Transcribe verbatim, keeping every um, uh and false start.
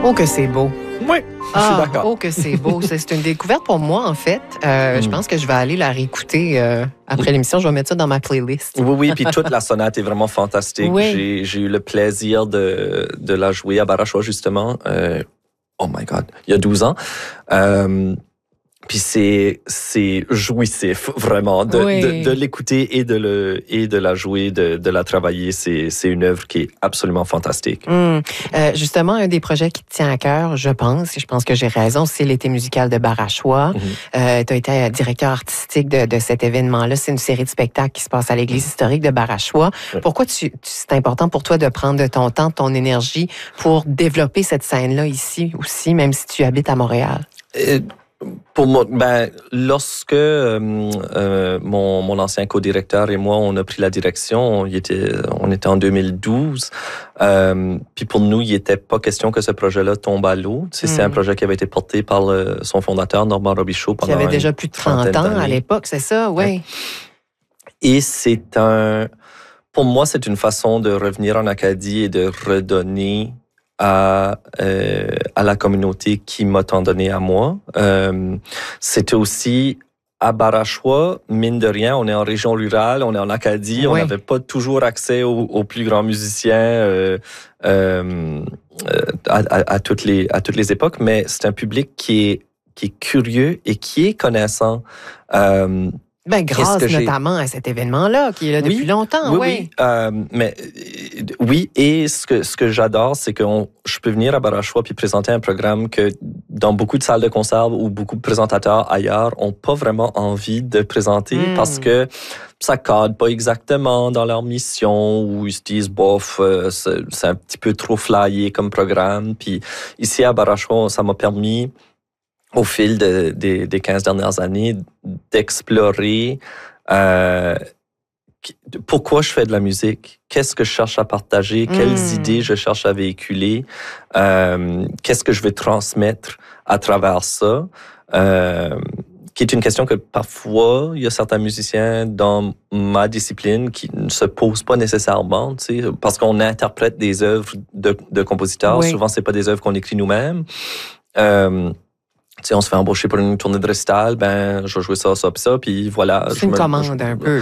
Oh, que c'est beau. Oui, je suis Ah, d'accord. oh, que c'est beau. C'est c'est une découverte pour moi, en fait. Euh, Mm. Je pense que je vais aller la réécouter euh, après l'émission. Je vais mettre ça dans ma playlist. Oui, oui, puis toute la sonate est vraiment fantastique. Oui. J'ai, j'ai eu le plaisir de, de la jouer à Barachois, justement. Euh, oh my God, il y a douze ans. Euh, Puis c'est c'est jouissif vraiment de, Oui. de, de l'écouter et de le et de la jouer, de, de la travailler. C'est c'est une œuvre qui est absolument fantastique. Hum. Euh, justement, un des projets qui te tient à cœur, je pense, et je pense que j'ai raison, c'est l'été musical de Barachois. Mm-hmm. Euh, tu as été directeur artistique de, de cet événement-là. C'est une série de spectacles qui se passe à l'église historique de Barachois. Oui. Pourquoi tu, tu- c'est important pour toi de prendre de ton temps, de ton énergie pour développer cette scène-là ici aussi, même si tu habites à Montréal? Et pour moi, ben, lorsque euh, euh, mon, mon ancien co-directeur et moi, on a pris la direction, on, y était, on était en deux mille douze. Euh, puis pour nous, il n'était pas question que ce projet-là tombe à l'eau. Tu sais, C'est Mm. un projet qui avait été porté par le, son fondateur, Normand Robichaud, Qui pendant avait une déjà plus de trente trentaine ans à d'années. l'époque, c'est ça? Oui. Et c'est un... Pour moi, c'est une façon de revenir en Acadie et de redonner à, euh, à la communauté qui m'a tant donné à moi. Euh, c'était aussi à Barachois, mine de rien, on est en région rurale, on est en Acadie, Oui. on n'avait pas toujours accès aux, aux plus grands musiciens euh, euh, à, à, à, toutes les, à toutes les époques, mais c'est un public qui est, qui est curieux et qui est connaissant. Euh, Ben, grâce que j'ai- notamment à cet événement-là, qui est là depuis Oui, longtemps. Oui, Oui. oui. Euh, mais euh, oui, et ce que ce que j'adore, c'est que on- je peux venir à Barachois puis présenter un programme que dans beaucoup de salles de concert ou beaucoup de présentateurs ailleurs ont pas vraiment envie de présenter Mm. parce que ça cadre pas exactement dans leur mission ou ils se disent bof, euh, c'est, c'est un petit peu trop flyé comme programme. Puis ici à Barachois, ça m'a permis au fil de, des, des quinze dernières années d'explorer euh, pourquoi je fais de la musique, qu'est-ce que je cherche à partager, quelles Mm. idées je cherche à véhiculer, euh, qu'est-ce que je veux transmettre à travers ça, euh, qui est une question que parfois, il y a certains musiciens dans ma discipline qui ne se posent pas nécessairement, tu sais, parce qu'on interprète des œuvres de, de compositeurs. Oui. Souvent, c'est pas des œuvres qu'on écrit nous-mêmes. Euh, Tu sais, on se fait embaucher pour une tournée de récital, ben, je vais jouer ça, ça, puis ça, puis voilà. C'est je une me- commande je- un peu.